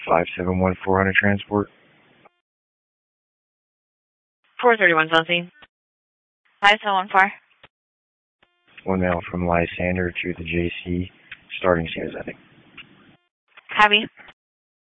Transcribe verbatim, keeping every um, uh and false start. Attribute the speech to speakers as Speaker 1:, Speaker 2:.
Speaker 1: five seven one four hundred transport.
Speaker 2: four thirty-one something. five seven one four.
Speaker 1: One mail from Lysander to the J C, starting soon, I think.
Speaker 2: Copy.